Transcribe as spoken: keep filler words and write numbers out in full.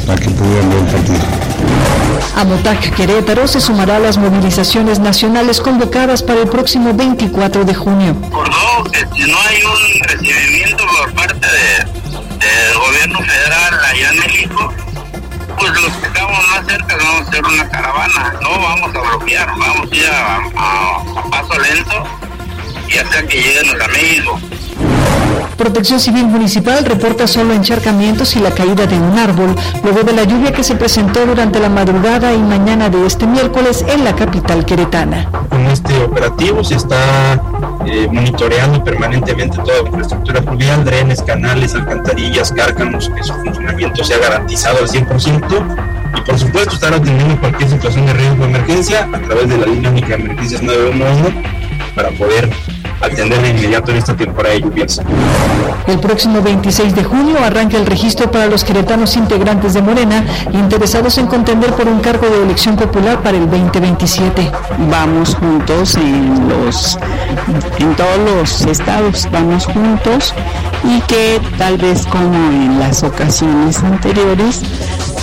para que pudieran ver el partido. Amotac Querétaro se sumará a las movilizaciones nacionales convocadas para el próximo veinticuatro de junio. Recordó que si no hay un recibimiento por parte de, del gobierno federal allá en México, pues los que estamos más cerca vamos a hacer una caravana, no vamos a bloquear, vamos a ir a, a, a paso lento y hasta que lleguen a México. Protección Civil Municipal reporta solo encharcamientos y la caída de un árbol, luego de la lluvia que se presentó durante la madrugada y mañana de este miércoles en la capital queretana. Con este operativo se está eh, monitoreando permanentemente toda la infraestructura fluvial, drenes, canales, alcantarillas, cárcanos, que su funcionamiento sea garantizado al cien por ciento. Y por supuesto estar atendiendo cualquier situación de riesgo o emergencia a través de la línea única de emergencias nueve uno uno para poder atender de inmediato en esta temporada de lluvias. El próximo veintiséis de junio arranca el registro para los queretanos integrantes de Morena interesados en contender por un cargo de elección popular para el veinte veintisiete. Vamos juntos en los en todos los estados, vamos juntos y que tal vez como en las ocasiones anteriores